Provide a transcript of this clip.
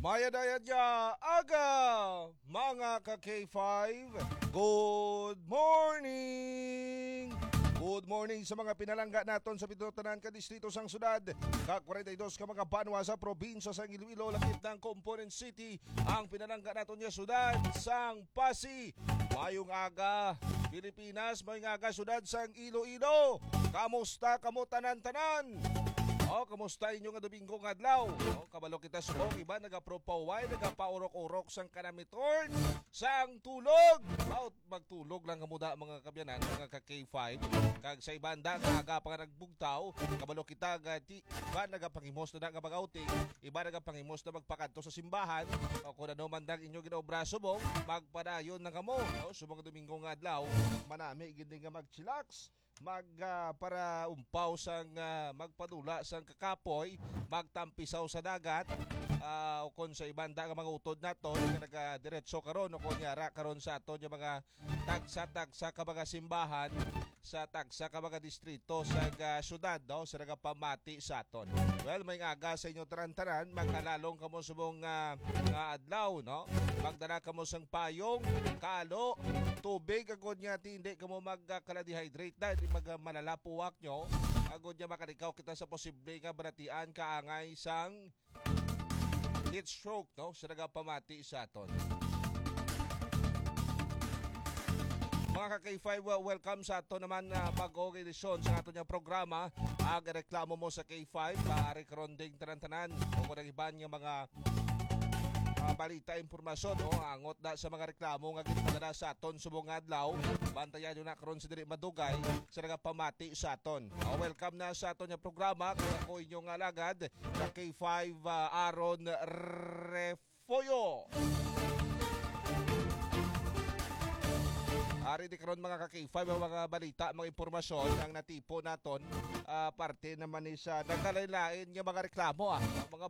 Mayadayad ya aga mga ka-K5. Good morning! Good morning sa mga pinalangga naton sa pitutanan ka distrito sang syudad. Ka-42 ka mga banwa sa probinsya sang Iloilo, lakip ng Component City. Ang pinalangga naton niya syudad sang Pasig. Mayong aga Pilipinas, mayong aga syudad sang Iloilo. Kamusta kamo tanan-tanan? Kamusta inyo nga Domingo nga adlaw? Kabalo kita subong, iba nagapropaway, nagapaurok-urok sang kanamitorn, sang tulog. Magtulog lang kamuda mga kabyanan, mga ka-K5. Kag sa ibanda nga aga pa nga nagbugtaw, kabalo kita nga iba nagapangimos na nga mag-outing, iba nagapangimos na magpakanto sa simbahan. Kung ano man dang inyo ginaobra subong, magpadayon na kamo. Subong Domingo nga adlaw, manami gindi nga mag-chillax. Para umpaw sang magpadula sang kakapoy, magtampisaw sa dagat, o kung sa ibanda nga mga utod nato nga nagadiretso karon o kunyara karon sa aton yung mga tagsa-tagsa ka mga simbahan sa tagsa ka mga distrito sa syudad, sa nagapamati sa aton. Well, may aga sa inyo taran-taran, magkalalong kamo subong nga adlaw, no? Magdala kamo sang payong, kalo, tubig, agod niya hindi kamo magkala-dehydrate na, hindi malalapuwak nyo, agod niya makalikaw kita sa posible nga baratian kaangay sang heat stroke, no? Sa nagapamati sa aton. Mga ka-K5, welcome sa ato naman bago edisyon sa ato niyang programa. Reklamo mo sa K5, maaari karon ding tanan-tanan o kung iban nga mga balita, impormasyon angot na sa mga reklamo nga ginpadala sa aton subong adlaw. Bantayan nyo na karon sa diri madugay sa nagapamati sa aton. Welcome na sa aton nga programa. Kung ako inyong alagad sa K5 Aaron Refoyo. Ari di karon mga ka-K5 mga balita, mga impormasyon ang natipo naton parte naman ni sa nagkalain-lain nga mga reklamo mga